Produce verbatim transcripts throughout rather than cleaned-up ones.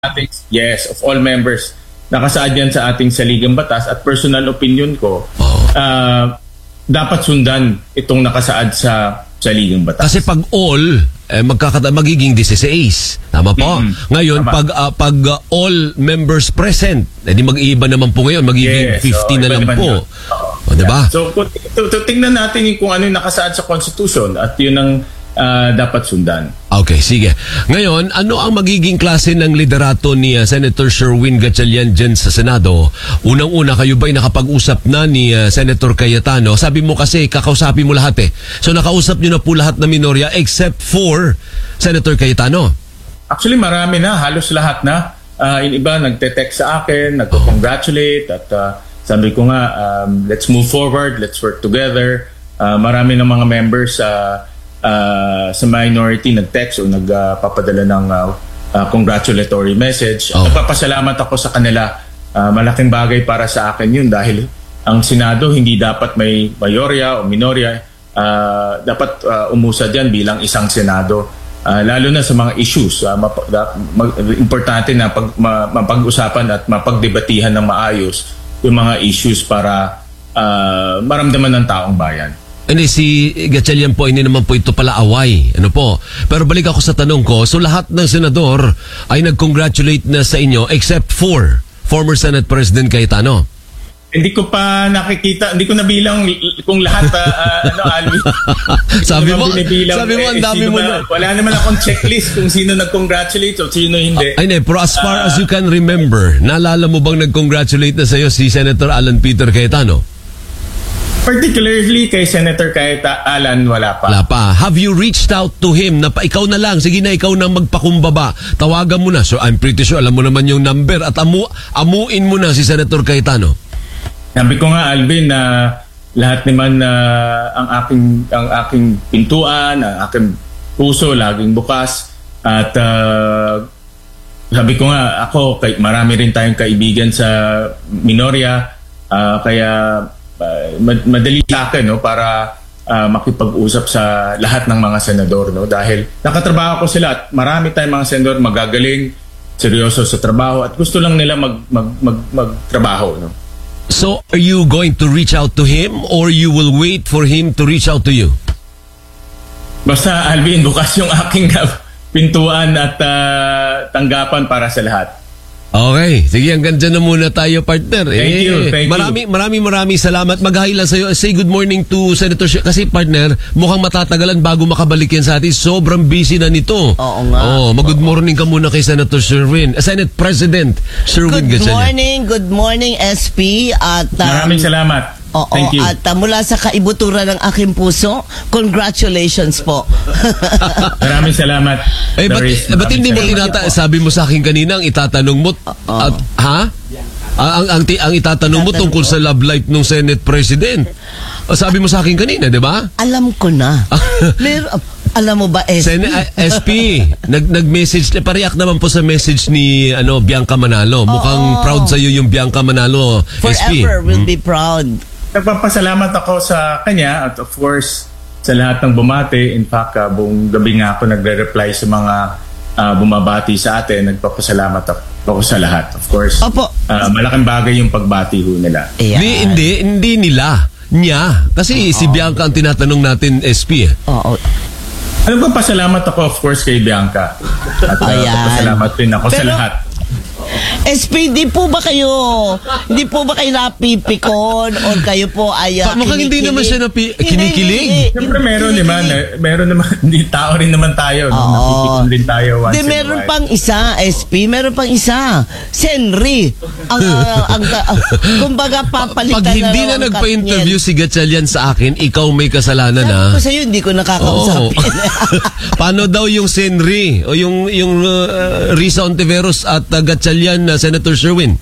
ating, yes, of all members. Nakasaad yan sa ating saligang batas at personal opinion ko, uh, dapat sundan itong nakasaad sa saligang batas. Kasi pag all, eh, magkakata magiging sixteen. Tama po? Mm-hmm. Ngayon, Tama. pag uh, pag uh, all members present, edi eh, mag-iiba naman po ngayon, magiging yes, fifty so, na lang po. O, diba? Yeah. So, kung, tingnan natin yung kung ano yung nakasaad sa Constitution at yun ang Uh, dapat sundan. Okay, sige. Ngayon, ano ang magiging klase ng liderato ni uh, Senator Sherwin Gatchalian dyan sa Senado? Unang-una, kayo ba'y nakapag-usap na ni uh, Senator Cayetano? Sabi mo kasi, kakausapin mo lahat eh. So, nakausap nyo na po lahat na minorya except for Senator Cayetano? Actually, marami na. Halos lahat na. Uh, yung iba, nagte-text sa akin, nagko-congratulate at uh, sabi ko nga, um, let's move forward, let's work together. Uh, marami ng mga members sa uh, Uh, sa minority nag-text o nagpapadala uh, ng uh, uh, congratulatory message. Oh. Nagpapasalamat ako sa kanila. Uh, malaking bagay para sa akin yun dahil ang Senado hindi dapat may mayorya o minorya. Uh, dapat uh, umusad yan bilang isang Senado. Uh, lalo na sa mga issues. Uh, map- mag- importante na pag- ma- mapag-usapan at mapagdebatihan ng maayos yung mga issues para uh, maramdaman ng taong bayan. Hindi, si Gatchalian po, hindi naman po ito pala away. Ano po? Pero balik ako sa tanong ko, so lahat ng senador ay nag-congratulate na sa inyo except for former Senate President Cayetano? Hindi ko pa nakikita, hindi ko nabilang kung lahat, uh, uh, ano, Alvin. sabi mo, sabi mo, ang dami mo na. Wala naman akong checklist kung sino nag-congratulate o sino hindi. Ay, hindi, pero as far uh, as you can remember, naalala mo bang nag-congratulate na sa'yo si Senator Alan Peter Cayetano? Particularly kay Senator Cayetano, Alan, wala pa. Wala pa. Have you reached out to him na pa, ikaw na lang, sige na ikaw nang magpakumbaba, tawagan mo na. So I'm pretty sure alam mo naman yung number at amu, amuin mo na si Senator Cayetano. Sabi ko nga, Alvin, na lahat naman na uh, ang aking ang aking pintuan, ang aking puso laging bukas at uh, sabi ko nga ako, kay, marami rin tayong kaibigan sa minorya, uh, kaya Uh, madali sa akin no para uh, makipag-usap sa lahat ng mga senador no dahil nakatrabaho ko sila at marami tayong mga senador magagaling, seryoso sa trabaho at gusto lang nila mag mag, mag magtrabaho no. So are you going to reach out to him or you will wait for him to reach out to you? Basta Alvin, bukas yung aking pintuan at uh, tanggapan para sa lahat. Okay, sige, hanggang dyan na muna tayo, partner. Thank eh, you, thank marami, you. Marami, marami salamat. Mag-hi lang sa'yo. Say good morning to Senator Sh- kasi, partner, mukhang matatagalan bago makabalik yan sa atin. Sobrang busy na nito. Oo nga. Oh, mag-good morning ka muna kay Senator Sherwin. Uh, Senate President Sherwin Good Gatchalian. morning, good morning, S P. At, um, maraming salamat. Oo, thank you. At uh, mula sa kaibuturan ng aking puso, congratulations po. Maraming salamat. Eh, ba't, eh, ba't hindi mo tinata- sabi mo sa akin kanina ang itatanong mo uh, at, ha? Ang, ang, ang, ang itatanong mo tungkol sa love life ng Senate President. Sabi mo sa akin kanina, di ba? Alam ko na. Mer- alam mo ba, S P? Sen- uh, S P, nag, nag-message, pariyak naman po sa message ni ano Bianca Manalo. Mukhang oh, proud sa'yo yung Bianca Manalo, S P. Forever will hmm? be proud. Nagpapasalamat ako sa kanya at of course sa lahat ng bumati. In fact, uh, buong gabi nga ako nagre-reply sa mga uh, bumabati sa atin. Nagpapasalamat ako sa lahat. Of course, Opo. Uh, malaking bagay yung pagbati ho nila. Hindi, hindi, hindi nila. Niya. Kasi Uh-oh. si Bianca ang tinatanong natin, S P. Eh. Oo. Ano ba, pasalamat ako of course kay Bianca. At uh, pasalamat din ako Pero, sa lahat. S P, di po ba kayo, hindi po ba kayo napipikon o kayo po ay uh, mukhang hindi naman siya napi- kinikilig. Siyempre meron naman, eh, meron naman, hindi tao rin naman tayo. No? Napipikon din tayo once Di, in meron a while. pang isa, S P, meron pang isa. Senri. Ang, uh, ang, uh, kumbaga papalitan Pag hindi na, na nagpa-interview si Gatchalian sa akin, ikaw may kasalanan na. Sabi ko sa'yo, hindi ko nakakausapin. Paano daw yung Senri o yung, yung uh, Risa Ontiveros at uh, Gatchalian na uh, Senator Sherwin?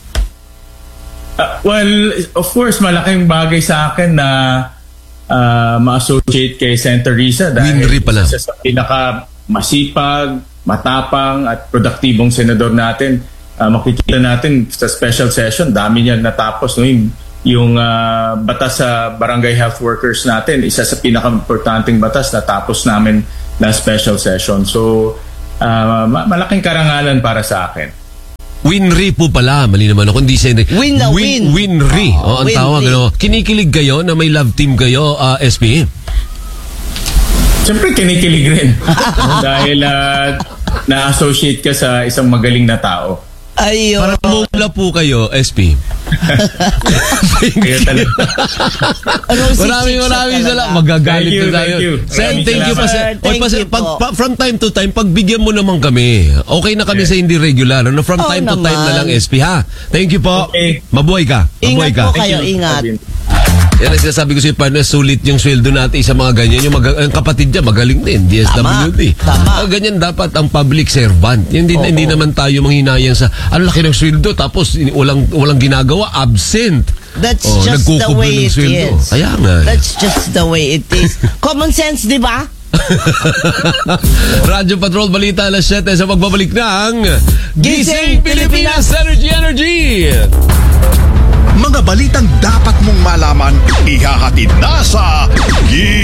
Uh, well, of course, malaking bagay sa akin na uh, ma-associate kay Senator Risa dahil Winry pala. isa sa pinaka masipag, matapang at produktibong senador natin. Uh, makikita natin sa special session, dami niya natapos. No? Yung, yung uh, batas sa barangay health workers natin, isa sa pinaka-importanting batas natapos namin na special session. So, uh, malaking karangalan para sa akin. Winry po pala. Mali naman ako. Hindi siya... Win na win. Winry. Oh, ang Winry. tawag. Ano. Kinikilig kayo na may love team kayo, uh, S P? Siyempre, kinikilig rin. Dahil uh, na-associate ka sa isang magaling na tao. Ayun. Parang mula po kayo, S P. Kaya talaga. Ano, si Maraming Chicha maraming talaga. salamat. Magagalit Thank you, na tayo. thank you. Sen, Maraming thank you pa. salamat. Sen. Sir, thank Oy, pa- you pag, po. pa- from time to time, pagbigyan mo naman kami. Okay na kami Yeah. sa hindi regular. Ano? From Oo time to time na naman. lang, S P, ha? Thank you po. Okay. Mabuhay ka. Mabuhay Ingat ka. po kayo, ingat. Yan ang sinasabi ko sa'yo, partner, sulit yung sweldo natin sa mga ganyan. Yung mag- ang kapatid niya, magaling din, D S W D. Tama. Ah, ganyan dapat ang public servant. Hindi, Oo. hindi naman tayo manghinayang sa, ang laki ng sweldo, tapos walang, walang ginagawa, absent. That's Oh, just the nagkukubli way ng it sweldo. is. Kaya nga. That's just the way it is. Common sense, di ba? Radyo Patrol Balita alas siyete sa pagbabalik ng Gising Gising Pilipinas Energy Energy. Mga balitang dapat mong malaman, ihahatid na sa Gising